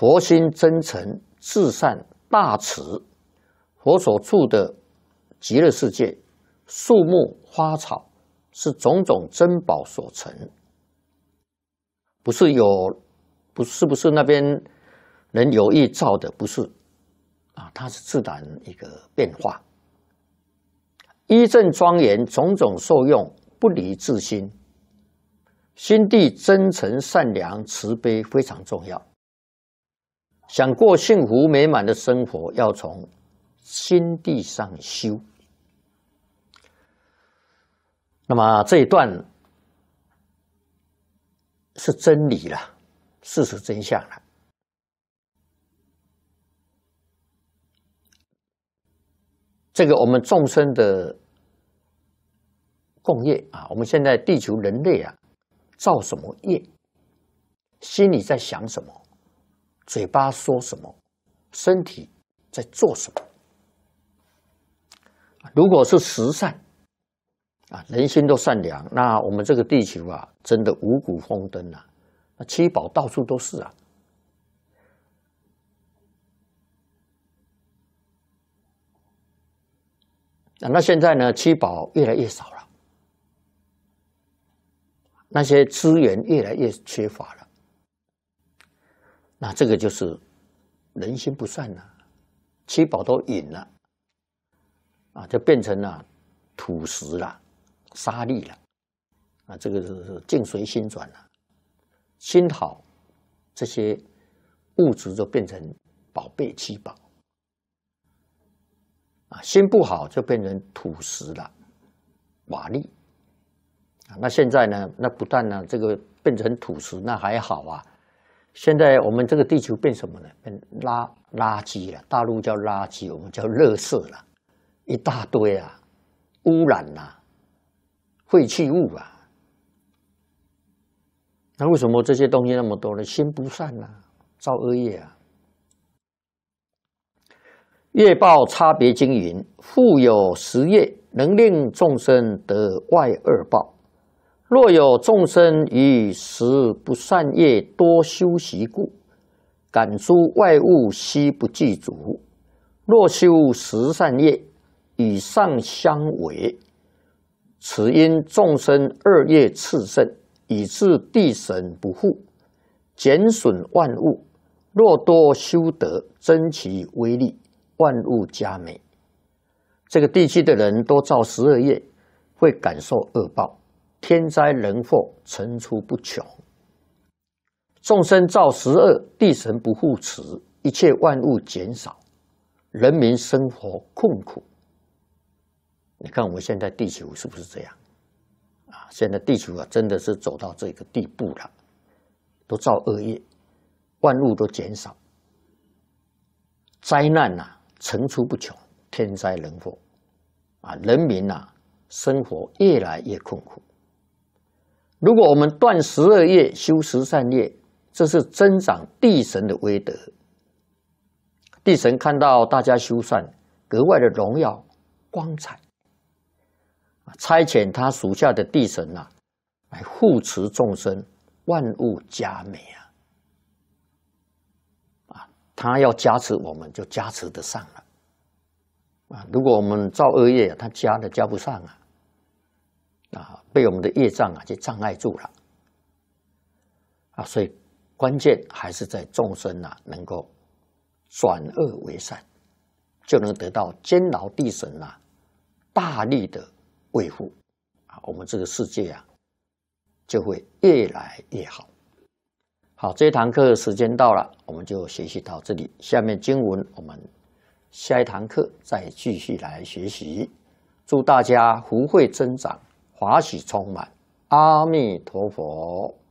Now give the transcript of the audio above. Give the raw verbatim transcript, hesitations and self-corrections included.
佛心真诚、至善、大慈，佛所处的极乐世界，树木花草是种种珍宝所成，不是有，不是不是那边人有意造的，不是啊，它是自然一个变化。依正庄严，种种受用，不离自心。心地真诚、善良、慈悲非常重要。想过幸福美满的生活，要从心地上修。那么这一段是真理了，事实真相了。这个我们众生的共业啊，我们现在地球人类啊，造什么业，心里在想什么，嘴巴说什么，身体在做什么。如果是十善啊，人心都善良，那我们这个地球啊，真的五谷丰登啊，那七宝到处都是啊。那现在呢，七宝越来越少了，那些资源越来越缺乏了，那这个就是人心不善了，七宝都隐了，啊，就变成了土石了、沙砾了，啊，这个是境随心转了，心好，这些物质就变成宝贝七宝。啊，心不好就变成土石了、瓦砾啊。那现在呢？那不但呢，这个变成土石，那还好啊。现在我们这个地球变什么呢？变垃垃圾了，大陆叫垃圾，我们叫垃圾了，一大堆啊，污染啊，废弃物啊。那为什么这些东西那么多呢？心不善啊，造恶业啊。业报差别经云：复有十业，能令众生得外二报。若有众生于十不善业多修习故，感诸外物悉不具足；若修十善业，与上相违。此因众生二业炽盛，以致地神不护，减损万物。若多修德，增其威力，万物佳美。这个地区的人都造十二业，会感受恶报，天灾人祸层出不穷。众生造十恶，地神不护持，一切万物减少，人民生活困苦。你看我们现在地球是不是这样啊？现在地球啊，真的是走到这个地步了，都造恶业，万物都减少，灾难啊层出不穷，天灾人祸啊，人民啊生活越来越困苦。如果我们断十二业，修十善业，这是增长地神的威德。地神看到大家修善，格外的荣耀光彩，差遣他属下的地神啊，来护持众生，万物佳美啊！啊，他要加持我们，就加持得上了。啊，如果我们造恶业，他加的加不上啊，啊，被我们的业障啊就障碍住了。啊，所以关键还是在众生啊能够转恶为善，就能得到监牢地神啊大力的维护啊，我们这个世界啊就会越来越好。好，这一堂课时间到了，我们就学习到这里。下面经文我们下一堂课再继续来学习。祝大家福慧增长，法喜充满。阿弥陀佛。